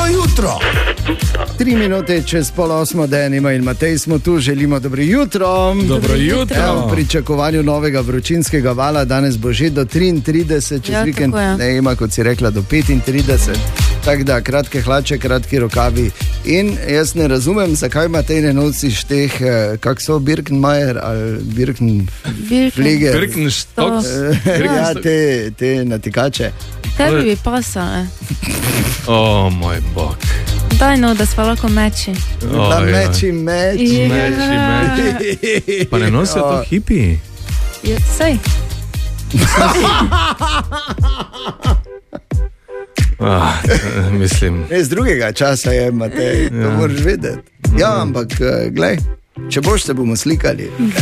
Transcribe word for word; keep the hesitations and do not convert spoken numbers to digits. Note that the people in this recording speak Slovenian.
Dobro jutro. Tri minute čez pol osmo, Denima in Matej smo tu, želimo dobro jutro. Dobro jutro. Evo, v pričakovanju novega vročinskega vala, danes bo že do triintrideset, čez Ja, vikend tako je. ne ima, kot si rekla, do petintrideset. Tako da, kratke hlače, kratki rokavi. In jaz ne razumem, zakaj Matej ne nosiš teh, eh, kak so Birkenmajer ali Birkenfleger. Birkenstocks. Ja, te, te natikače. Tebi bi pasal, O, moj bog. daj no, da sva lahko meči. O, Da ja. meči, meči. Ja. Meči, meči. Pa ne nosijo to hipi? Ja, sej. Ah, mislim. Ne, z drugega časa je, Matej, to Ja. moraš vedeti. Ja, ampak, eh, glej, če boš, se bomo slikali.